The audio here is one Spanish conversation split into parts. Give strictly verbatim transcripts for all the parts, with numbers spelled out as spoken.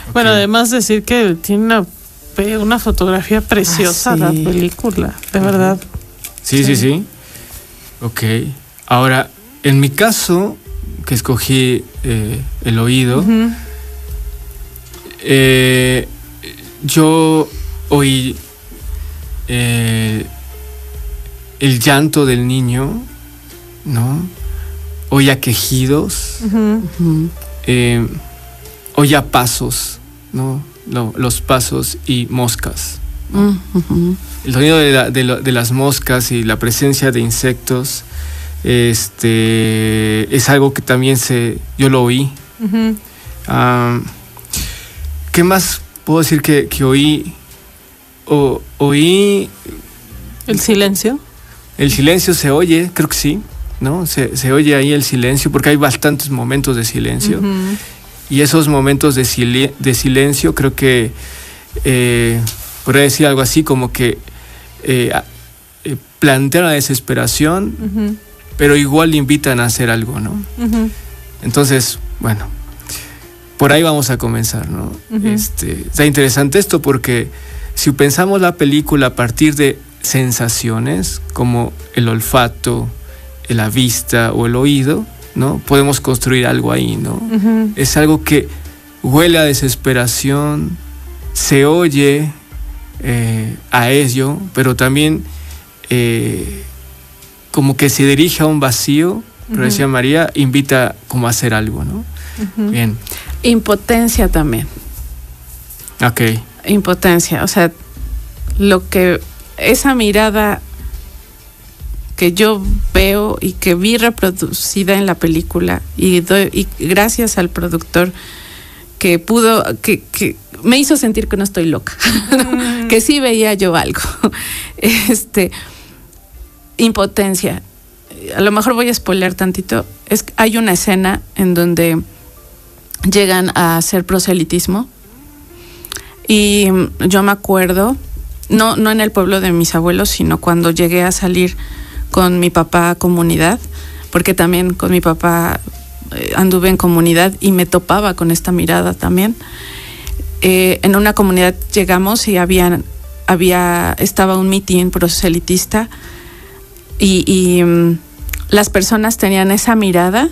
Bueno, además decir que tiene una, una fotografía preciosa ah, sí. la película, de uh-huh. verdad. Sí, sí, sí, sí. Ok. Ahora, en mi caso, que escogí eh, El Oído, uh-huh. eh, yo oí eh, el llanto del niño, ¿no? Oía quejidos, uh-huh. Uh-huh. Eh, oía pasos, ¿no? Lo, los pasos y moscas, ¿no? Uh-huh. El sonido de, la, de, lo, de las moscas y la presencia de insectos este, es algo que también se, yo lo oí. Uh-huh. Um, ¿Qué más puedo decir que, que oí? O, oí... ¿El silencio? El silencio se oye, creo que sí, ¿no? Se, se oye ahí el silencio, porque hay bastantes momentos de silencio. Uh-huh. Y esos momentos de, sil- de silencio creo que eh, podría decir algo así como que eh, eh, plantean la desesperación, uh-huh. pero igual invitan a hacer algo, ¿no? Uh-huh. Entonces, bueno, por ahí vamos a comenzar, ¿no? Uh-huh. Este, está interesante esto porque si pensamos la película a partir de sensaciones como el olfato, la vista o el oído, ¿no? Podemos construir algo ahí, ¿no? Uh-huh. Es algo que huele a desesperación, se oye eh, a ello, pero también eh, como que se dirige a un vacío, uh-huh. pero decía María, invita como a hacer algo, ¿no? Uh-huh. Bien. Impotencia también. Ok. Impotencia, o sea, lo que esa mirada que yo veo y que vi reproducida en la película y, doy, y gracias al productor que pudo, que, que me hizo sentir que no estoy loca, mm. que sí veía yo algo. Este, impotencia. A lo mejor voy a spoiler tantito. Es, hay una escena en donde llegan a hacer proselitismo y yo me acuerdo, no, no en el pueblo de mis abuelos, sino cuando llegué a salir con mi papá a comunidad, porque también con mi papá eh, anduve en comunidad y me topaba con esta mirada también. Eh, en una comunidad llegamos y había, había estaba un mitin proselitista y, y um, las personas tenían esa mirada,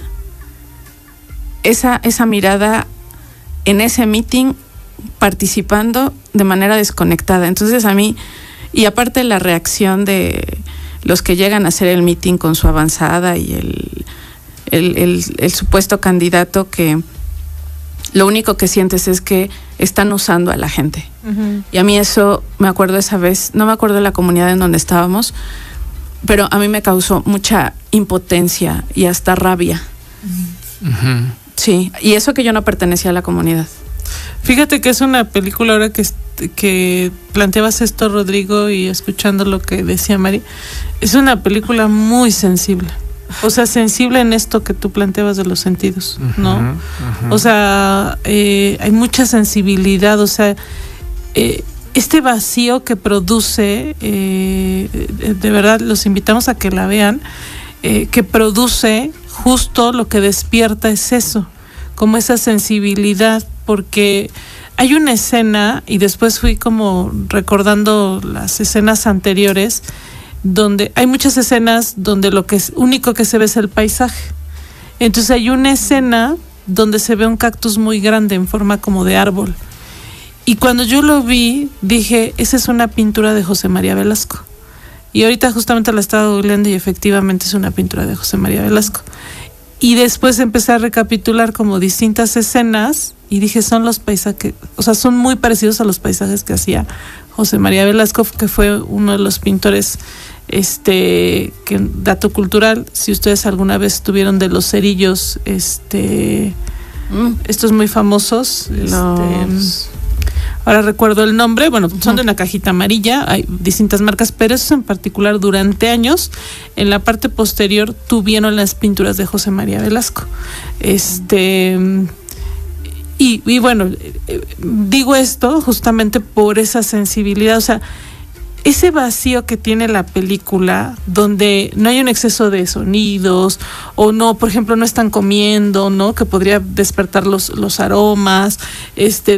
esa, esa mirada en ese mitin participando de manera desconectada. Entonces a mí, y aparte la reacción de los que llegan a hacer el meeting con su avanzada y el, el, el, el supuesto candidato, que lo único que sientes es que están usando a la gente. Uh-huh. Y a mí eso, me acuerdo esa vez, no me acuerdo de la comunidad en donde estábamos, pero a mí me causó mucha impotencia y hasta rabia. Uh-huh. Sí, y eso que yo no pertenecía a la comunidad. Fíjate que es una película, ahora que, que planteabas esto, Rodrigo, y escuchando lo que decía Mari, es una película muy sensible. O sea, sensible en esto que tú planteabas de los sentidos, ¿no? Uh-huh, uh-huh. O sea, eh, hay mucha sensibilidad, o sea, eh, este vacío que produce, eh, de, de verdad los invitamos a que la vean, eh, que produce justo lo que despierta es eso, como esa sensibilidad, porque hay una escena, y después fui como recordando las escenas anteriores, donde hay muchas escenas donde lo que es único que se ve es el paisaje. Entonces hay una escena donde se ve un cactus muy grande en forma como de árbol. Y cuando yo lo vi, dije, esa es una pintura de José María Velasco. Y ahorita justamente la estaba googleando y efectivamente es una pintura de José María Velasco. Y después empecé a recapitular como distintas escenas y dije, son los paisajes, o sea, son muy parecidos a los paisajes que hacía José María Velasco, que fue uno de los pintores, este, que dato cultural, si ustedes alguna vez estuvieron de los cerillos, este, mm. estos muy famosos, los... este, ahora recuerdo el nombre, bueno, uh-huh. son de una cajita amarilla, hay distintas marcas, pero esos en particular durante años, en la parte posterior tuvieron las pinturas de José María Velasco. Este, y, y bueno, digo esto justamente por esa sensibilidad, o sea, ese vacío que tiene la película, donde no hay un exceso de sonidos, o no, por ejemplo, no están comiendo, ¿no? Que podría despertar los, los aromas, este,